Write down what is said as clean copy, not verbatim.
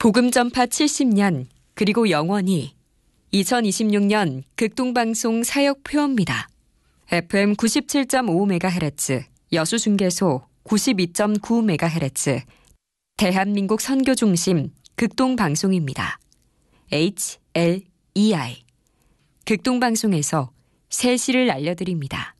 복음 전파 70년 그리고 영원히 2026년 극동방송 사역표입니다. FM 97.5MHz 여수중계소 92.9MHz 대한민국 선교중심 극동방송입니다. HLEI 극동방송에서 새 시를 알려드립니다.